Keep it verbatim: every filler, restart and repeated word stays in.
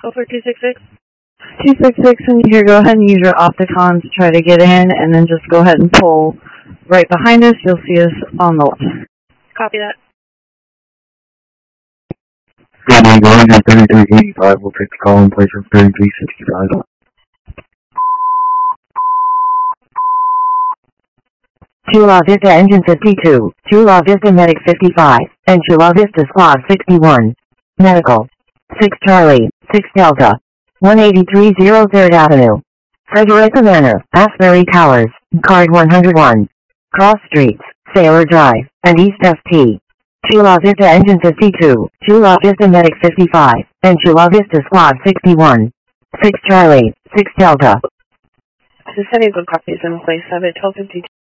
Go for two six six. two six six, and here, go ahead and use your Opticons to try to get in, and then just go ahead and pull right behind us. You'll see us on the left. Copy that. Runway one hundred thirty-three eighty-five, we'll take the call in place of thirty-three sixty-five. Chula Vista Engine fifty-two, Chula Vista Medic fifty-five, and Chula Vista Squad sixty-one. Medical. six Charlie, six Delta. one eighty-three zero third Avenue. Frederica Manor, Asbury Towers, Card one hundred one. Cross Streets, Sailor Drive, and East F T. Chula Vista Engine fifty-two, Chula Vista Medic fifty-five, and Chula Vista Squad sixty-one. six Charlie, six Delta. Just sending good copies in place of it, twelve fifty-two.